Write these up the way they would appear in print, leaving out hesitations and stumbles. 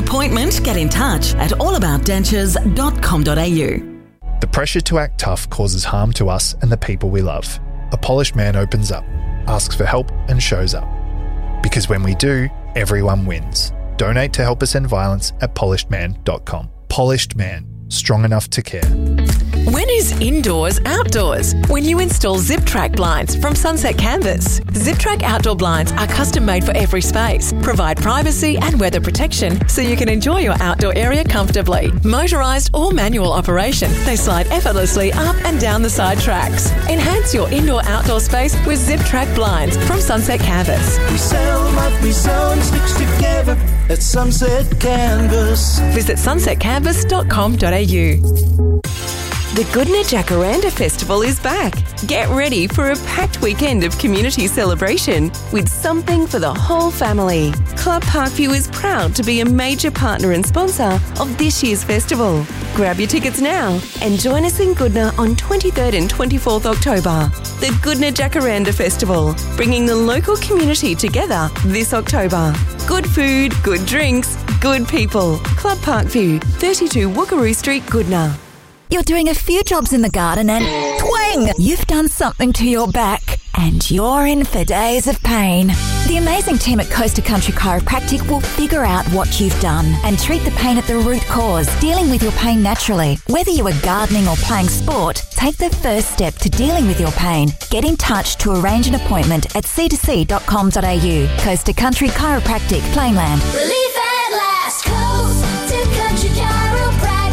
appointment, get in touch at allaboutdentures.com.au. The pressure to act tough causes harm to us and the people we love. A polished man opens up, asks for help and shows up. Because when we do, everyone wins. Donate to help us end violence at polishedman.com. Polished Man. Strong enough to care. When is indoors outdoors? When you install ZipTrack blinds from Sunset Canvas. ZipTrack outdoor blinds are custom made for every space, provide privacy and weather protection so you can enjoy your outdoor area comfortably. Motorised or manual operation, they slide effortlessly up and down the side tracks. Enhance your indoor-outdoor space with ZipTrack blinds from Sunset Canvas. We sell what we sew and sticks together at Sunset Canvas. Visit sunsetcanvas.com.au. The Goodna Jacaranda Festival is back. Get ready for a packed weekend of community celebration with something for the whole family. Club Parkview is proud to be a major partner and sponsor of this year's festival. Grab your tickets now and join us in Goodna on 23rd and 24th October. The Goodna Jacaranda Festival, bringing the local community together this October. Good food, good drinks, good people. Club Parkview, 32 Wookaroo Street, Goodna. You're doing a few jobs in the garden and twang! You've done something to your back and you're in for days of pain. The amazing team at Coast Country Chiropractic will figure out what you've done and treat the pain at the root cause, dealing with your pain naturally. Whether you are gardening or playing sport, take the first step to dealing with your pain. Get in touch to arrange an appointment at c2c.com.au. Coast Country Chiropractic, Plainland. Relief at last. Coast Country Chiropractic.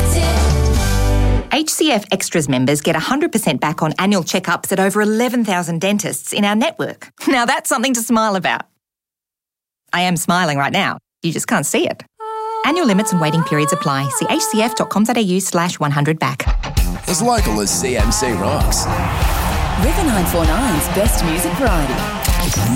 HCF Extras members get 100% back on annual checkups at over 11,000 dentists in our network. Now that's something to smile about. I am smiling right now. You just can't see it. Annual limits and waiting periods apply. See hcf.com.au/100back. As local as CMC Rocks. River 949's best music variety.